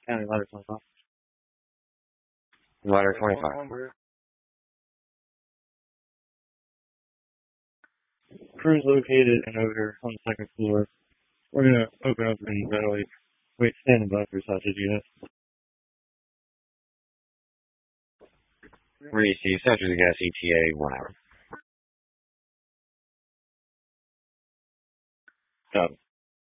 County, ladder 25. Ladder 25. Crew's located in odor on the second floor. We're going to open up and readily wait standing by for such a unit. Receive saturated gas ETA 1 hour. Got it.